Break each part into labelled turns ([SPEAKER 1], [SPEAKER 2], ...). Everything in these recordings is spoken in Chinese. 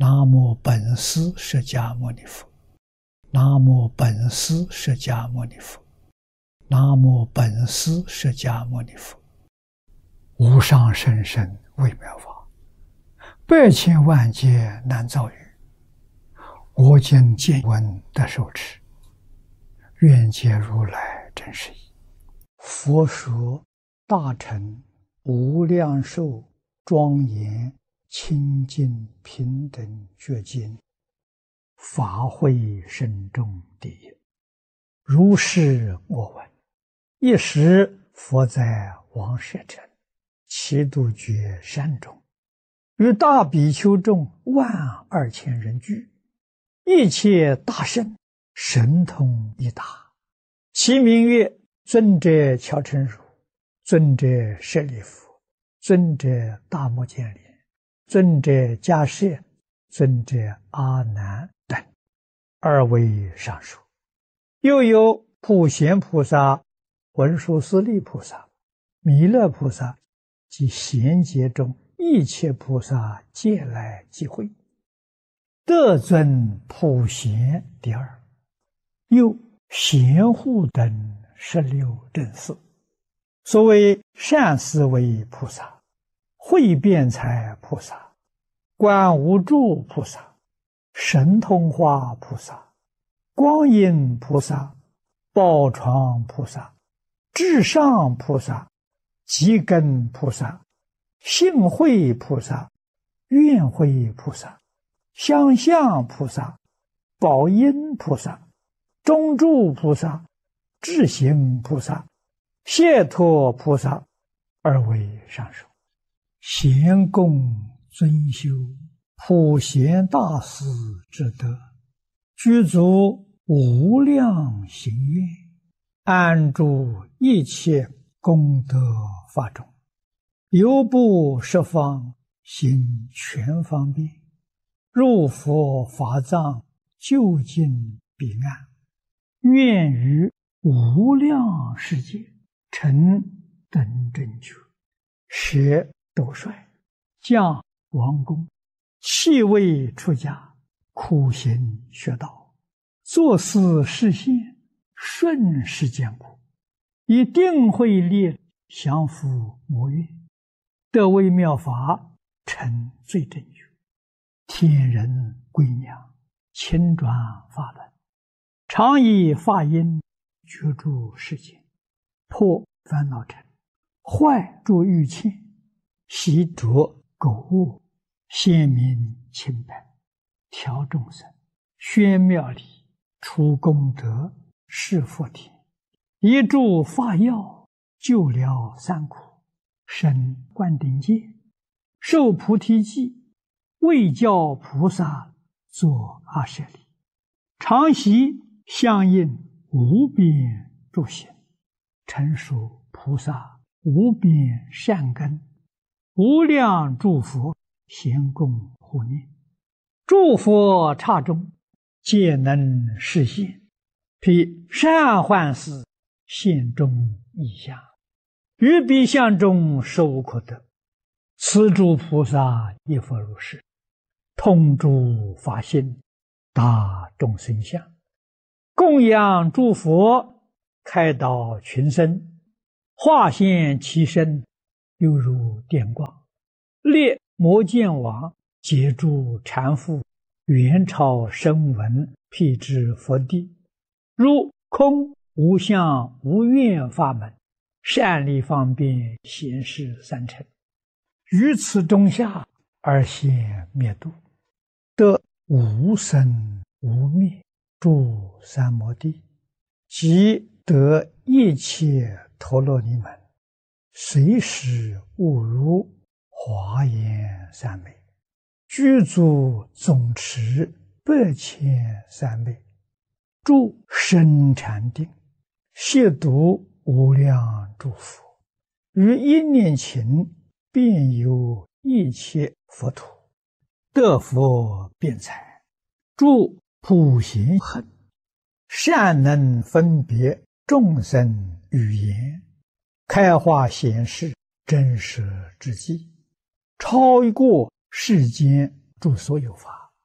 [SPEAKER 1] 南无本师释迦牟尼佛，南无本师释迦牟尼佛，南无本师释迦牟尼佛。无上甚深微妙法，百千万劫难遭遇。我今见闻得受持，愿解如来真实义。佛说大乘无量寿庄严清净平等觉经，法会深重第一。如是我闻，一时佛在王舍城祇度觉山中，与大比丘众12000人聚，一切大圣神通一达，其名曰尊者乔陈如、尊者舍利弗、尊者大目犍连、尊者迦叶、尊者阿难等二位上首。又有普贤菩萨、文殊师利菩萨、弥勒菩萨及贤劫中一切菩萨皆来集会，得尊普贤第二。又贤护等16正士，所谓善思维菩萨、慧辩才菩萨、观无住菩萨、神通化菩萨、光阴菩萨、宝床菩萨、至上菩萨、极根菩萨、性慧菩萨、愿慧菩萨、相向菩萨、宝音菩萨、中住菩萨、智行菩萨、解脱菩萨二位上首。贤供尊修普贤大士之德，具足无量行愿，安住一切功德法中，犹不十方行全方便，入佛法藏究竟彼岸，愿于无量世界成等正觉，舍斗率，降王宫，弃位出家，苦行学道，作思示现，顺世间果，以定慧力降伏魔怨，得微妙法，成最正觉，天人归娘，亲转法轮，常以法音觉住世间，破烦恼尘，坏诸欲欠，习着垢恶，显明清白，调众生，宣妙理，除功德，示福田，一助法药，救了三苦，生灌顶戒，受菩提记，为教菩萨作阿舍利，常习相应无边诸行，成熟菩萨无边善根，无量诸佛咸供护念，诸佛刹中皆能示现，披善幻事现中异相，于彼相中受可得。此诸菩萨亦复如是，通诸法性，达众生相，供养诸佛，开导群生，化现其身，犹如电光，列摩犍王，截住缠缚，元朝声闻，辟支佛地，如空无相无愿法门，善利方便显示三乘，于此中下而现灭度，得无生无灭诸三摩地，即得一切陀罗尼门，随时悟如华严三昧，具足总持百千三昧，住深禅定，亵渎无量诸佛，于一念勤遍游一切佛土，得佛辩才，住普贤行，善能分别众生语言，开化显示真实之际，超过世间诸所有法，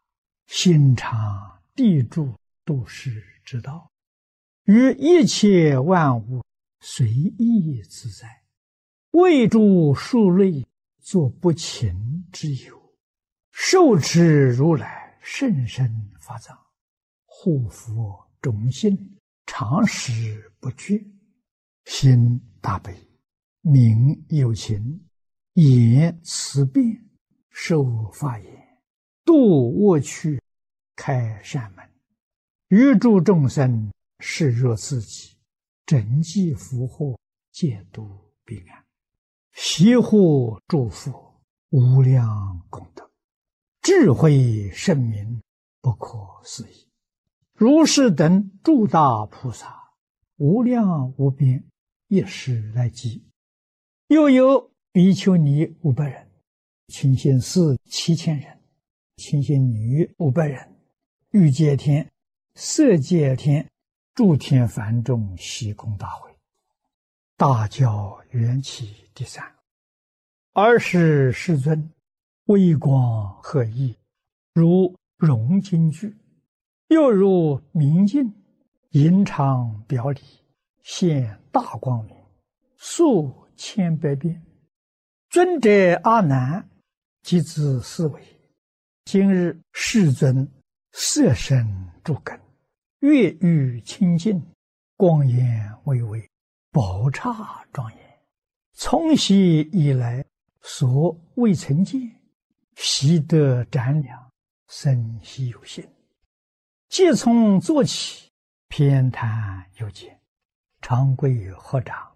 [SPEAKER 1] 心常地住度世之道，于一切万物随意自在，为诸数类作不勤之有，受持如来甚深法藏，护佛众信，常时不绝，心大悲，名有情，言慈辩，受法言，度恶趣，开善门，于诸众生视若自己，整济福祸，戒度彼岸，悉护诸佛，无量功德，智慧圣明，不可思议。如是等诸大菩萨，无量无边，一时来集。又有比丘尼500人，清心寺7000人，清心女500人，欲界天、色界天、诸天梵众悉空大会。大教缘起第3。尔时世尊微光赫熠，如融金具，又如明镜，银常表里，现大光明，数千百遍。尊者阿难即自思维：今日世尊色身诸根，月欲清净，光颜巍巍，宝刹庄严，从昔以来所未曾见，习得瞻量，生希有心。即从坐起，偏袒有见，长跪合掌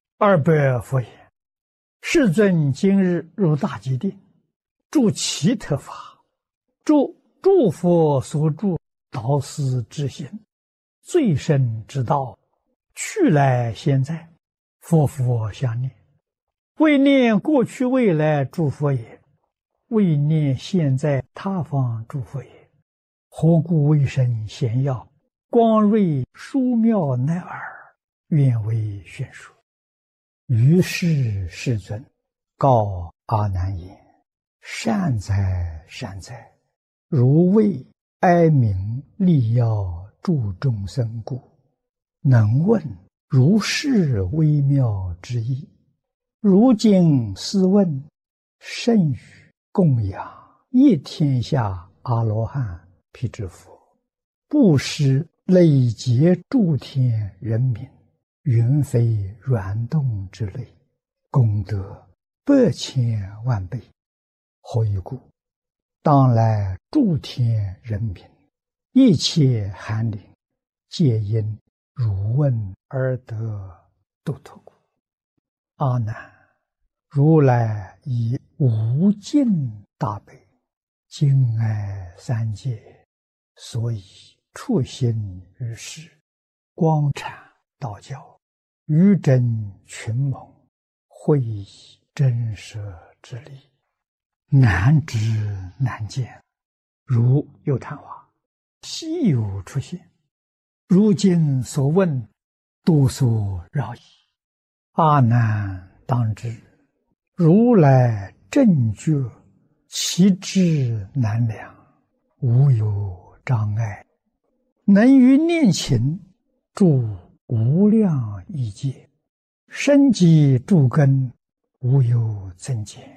[SPEAKER 1] ，200佛言：世尊今日入大吉定，住其特法，诸佛所住导师之心，最深之道，去来现在，佛相念，为念过去未来诸佛也，为念现在他方诸佛也。何故为身显耀，光瑞殊妙乃尔，愿为宣说。于是世尊告阿难言：善哉善哉，如为哀鸣利要助众生故，能问如是微妙之意。如今斯问，甚于供养一天下阿罗汉辟支佛，布施累劫诸天人民，云非软动之类，功德100千万倍。何以故？当来诸天人民，一切寒灵，皆因汝问而得度脱故。阿难，如来以无尽大悲，敬爱三界，所以处心于世，光阐道教，于真群蒙，会以真实之理，难知难见，如有昙花，稀有出现。如今所问，多所扰矣。阿难当知，如来正觉，其智难量，无有障碍，能于念勤，住无量亿界，深积诸根，无有增减。